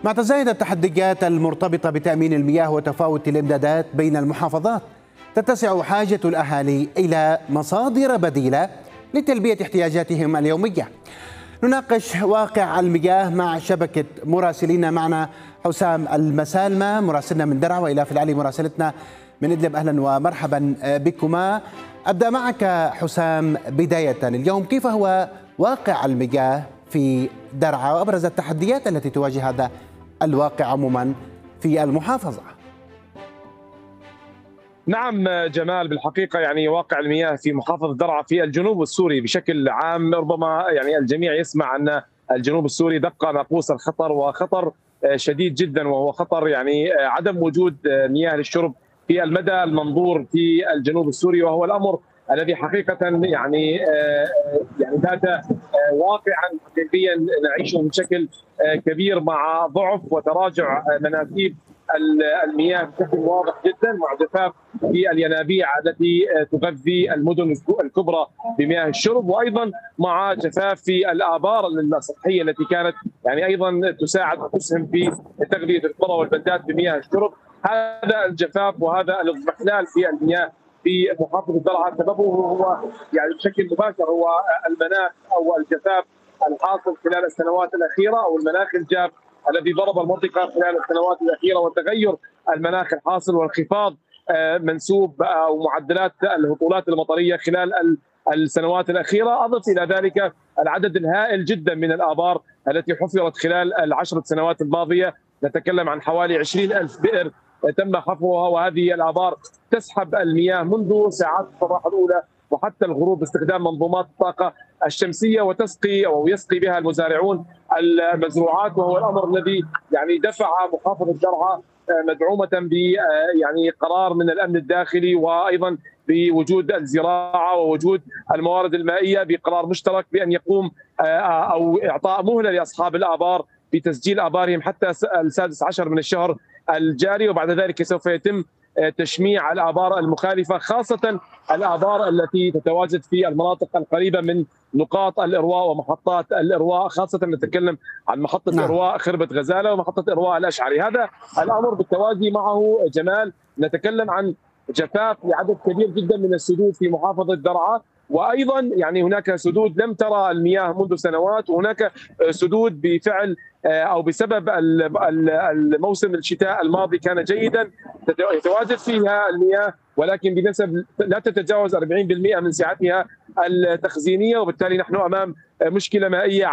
مع تزايد التحديات المرتبطة بتأمين المياه وتفاوت الإمدادات بين المحافظات، تتسع حاجة الأهالي إلى مصادر بديلة لتلبية احتياجاتهم اليومية. نناقش واقع المياه مع شبكة مراسلين. معنا حسام المسالمة مراسلنا من درعا، وإلى في العلي مراسلتنا من إدلب. أهلا ومرحبا بكما. أبدأ معك حسام بداية، اليوم كيف هو واقع المياه في درعا وأبرز التحديات التي تواجه هذا الواقع عموما في المحافظة؟ نعم جمال، بالحقيقة يعني واقع المياه في محافظة درعا في الجنوب السوري بشكل عام، ربما يعني الجميع يسمع أن الجنوب السوري دق ناقوس الخطر، وخطر شديد جدا، وهو خطر يعني عدم وجود مياه للشرب في المدى المنظور في الجنوب السوري، وهو الأمر الذي حقيقة يعني بات واقعا حقيقيا نعيشه بشكل كبير مع ضعف وتراجع مناسيب المياه بشكل واضح جدا، مع جفاف في الينابيع التي تغذي المدن الكبرى بمياه الشرب، وايضا مع جفاف في الابار السطحيه التي كانت يعني ايضا تساعد وتسهم في تغذيه القرى والبلدات بمياه الشرب. هذا الجفاف وهذا الاضمحلال في المياه في محافظه درعا سببه هو يعني بشكل مباشر هو المناخ او الجفاف الحاصل خلال السنوات الاخيره، او المناخ الجاف الذي ضرب المنطقه خلال السنوات الاخيره، وتغير المناخ الحاصل وانخفاض منسوب او معدلات الهطولات المطريه خلال السنوات الاخيره. اضف الى ذلك العدد الهائل جدا من الابار التي حفرت خلال العشر سنوات الماضيه، نتكلم عن حوالي 20,000 بئر تم حفرها، وهذه الابار تسحب المياه منذ ساعات الصباح الاولى وحتى الغروب باستخدام منظومات الطاقه الشمسيه، وتسقي او يسقي بها المزارعون المزروعات، وهو الامر الذي يعني دفع محافظه درعا مدعومه ب يعني قرار من الامن الداخلي، وايضا بوجود الزراعه ووجود الموارد المائيه بقرار مشترك بان يقوم او اعطاء مهله لاصحاب الابار بتسجيل ابارهم حتى السادس عشر من الشهر الجاري، وبعد ذلك سوف يتم تشميع الآبار المخالفة، خاصة الآبار التي تتواجد في المناطق القريبة من نقاط الإرواء ومحطات الإرواء، خاصة نتكلم عن محطة إرواء خربة غزالة ومحطة إرواء الأشعري. هذا الأمر بالتوازي معه جمال نتكلم عن جفاف لعدد كبير جدا من السدود في محافظة درعا، وايضا يعني هناك سدود لم ترى المياه منذ سنوات، وهناك سدود بفعل او بسبب الموسم الشتاء الماضي كان جيدا يتواجد فيها المياه، ولكن بنسب لا تتجاوز 40% من سعتها التخزينيه، وبالتالي نحن امام مشكله مائيه